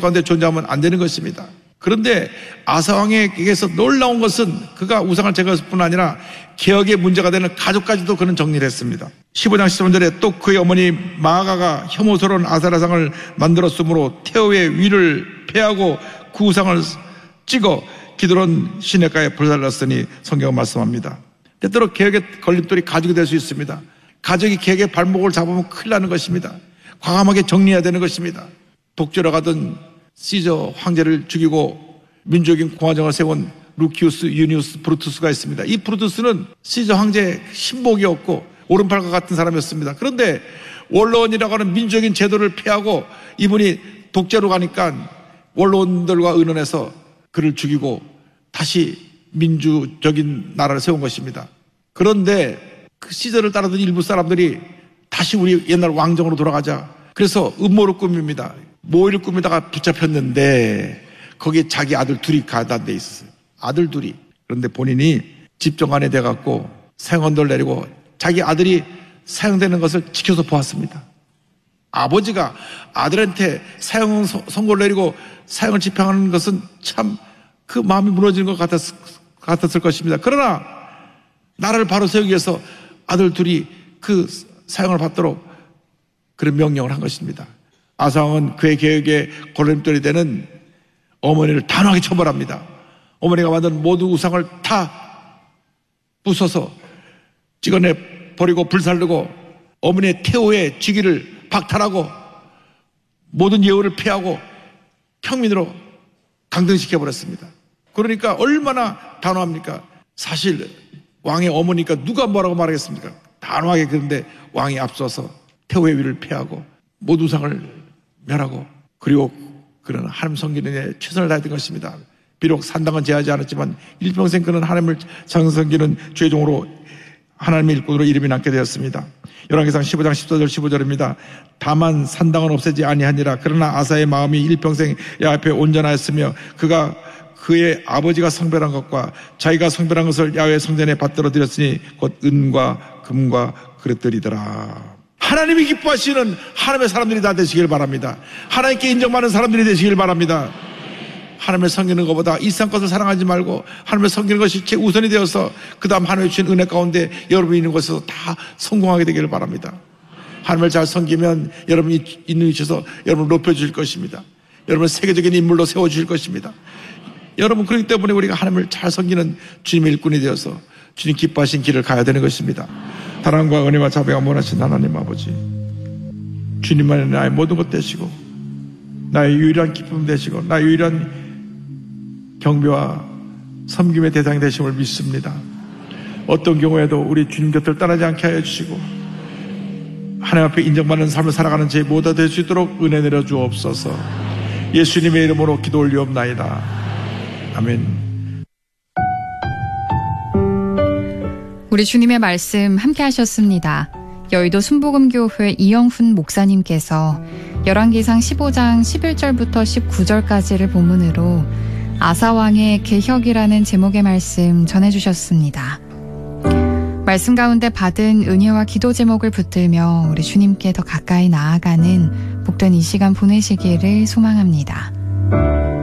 가운데 존재하면 안 되는 것입니다. 그런데 아사왕에게서 놀라운 것은 그가 우상을 제거했을 뿐 아니라 개혁의 문제가 되는 가족까지도 그는 정리를 했습니다. 15장 13절에 또 그의 어머니 마아가가 혐오스러운 아세라상을 만들었으므로 태호의 위를 패하고 그 우상을 찍어 기드론 시내가에 불살랐으니 성경은 말씀합니다. 때때로 개혁의 걸림돌이 가족이 될 수 있습니다. 가족이 개혁의 발목을 잡으면 큰일 나는 것입니다. 과감하게 정리해야 되는 것입니다. 독재로 가던 시저 황제를 죽이고 민족인 공화정을 세운 루키우스 유니우스 브루투스가 있습니다. 이 브루투스는 시저 황제의 신복이었고 오른팔과 같은 사람이었습니다. 그런데 원로원이라고 하는 민족인 제도를 폐하고 이분이 독재로 가니까 원로원들과 의논해서 그를 죽이고 다시 민주적인 나라를 세운 것입니다. 그런데 그 시저를 따르던 일부 사람들이 다시 우리 옛날 왕정으로 돌아가자. 그래서 음모를 꾸밉니다. 모의를 꾸미다가 붙잡혔는데 거기에 자기 아들 둘이 가단돼 있었어요. 아들 둘이. 그런데 본인이 집정관이 돼갖고 사형언도를 내리고 자기 아들이 사형되는 것을 지켜서 보았습니다. 아버지가 아들한테 사형 선고를 내리고 사형을 집행하는 것은 참 그 마음이 무너지는 것 같았을 것입니다. 그러나 나라를 바로 세우기 위해서 아들 둘이 그 사형을 받도록 그런 명령을 한 것입니다. 아사왕은 그의 계획에 걸림돌이 되는 어머니를 단호하게 처벌합니다. 어머니가 만든 모든 우상을 다 부숴서 찍어내 버리고 불살르고 어머니의 태호의 직위를 박탈하고 모든 예우를 폐하고 평민으로 강등시켜버렸습니다. 그러니까 얼마나 단호합니까? 사실 왕의 어머니니까 누가 뭐라고 말하겠습니까? 단호하게. 그런데 왕이 앞서서 태호의 위를 폐하고 모든 우상을 멸하고 그리고 그는 하나님 섬기는 데 최선을 다했던 것입니다. 비록 산당은 제하지 않았지만 일평생 그는 하나님을 섬기는 죄종으로 하나님의 일꾼으로 이름이 남게 되었습니다. 열왕기상 15장 14절 15절입니다. 다만 산당은 없애지 아니하니라. 그러나 아사의 마음이 일평생 여호와 앞에 온전하였으며 그가 그의 아버지가 성별한 것과 자기가 성별한 것을 야훼의 성전에 받들어 드렸으니 곧 은과 금과 그릇들이더라. 하나님이 기뻐하시는 하나님의 사람들이 다 되시길 바랍니다. 하나님께 인정받는 사람들이 되시길 바랍니다. 하나님을 섬기는 것보다 이 세상 것을 사랑하지 말고 하나님을 섬기는 것이 최우선이 되어서 그 다음 하나님이 주신 은혜 가운데 여러분이 있는 곳에서 다 성공하게 되기를 바랍니다. 하나님을 잘 섬기면 여러분이 있는 위치에서 여러분을 높여주실 것입니다. 여러분을 세계적인 인물로 세워주실 것입니다. 여러분, 그렇기 때문에 우리가 하나님을 잘 섬기는 주님의 일꾼이 되어서 주님 기뻐하신 길을 가야 되는 것입니다. 사랑과 은혜와 자비가 원하신 하나님 아버지, 주님만이 나의 모든 것 되시고 나의 유일한 기쁨 되시고 나의 유일한 경배와 섬김의 대상이 되심을 믿습니다. 어떤 경우에도 우리 주님 곁을 떠나지 않게 하여 주시고 하나님 앞에 인정받는 삶을 살아가는 제 모두 될 수 있도록 은혜 내려 주옵소서. 예수님의 이름으로 기도 올리옵나이다. 아멘. 우리 주님의 말씀 함께 하셨습니다. 여의도 순복음교회 이영훈 목사님께서 열왕기상 15장 11절부터 19절까지를 본문으로 아사왕의 개혁이라는 제목의 말씀 전해주셨습니다. 말씀 가운데 받은 은혜와 기도 제목을 붙들며 우리 주님께 더 가까이 나아가는 복된 이 시간 보내시기를 소망합니다.